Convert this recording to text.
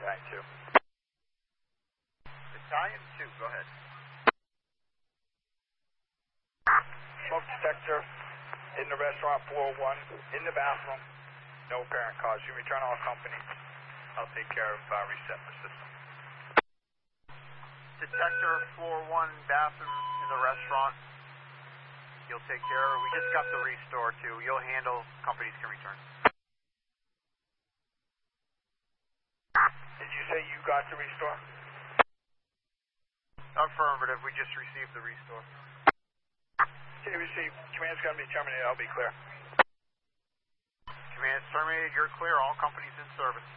Battalion 2. Battalion 2, go ahead. Smoke detector in the restaurant, floor 1, in the bathroom. No apparent cause. You return all company. I'll take care of reset the system. Detector, floor 1, bathroom in the restaurant. You'll take care of it. We just got the restore too. You'll handle, companies can return. Did you say you got the restore? Affirmative, we just received the restore. Okay, received. Command's going to be terminated. I'll be clear. Command's terminated. You're clear. All companies in service.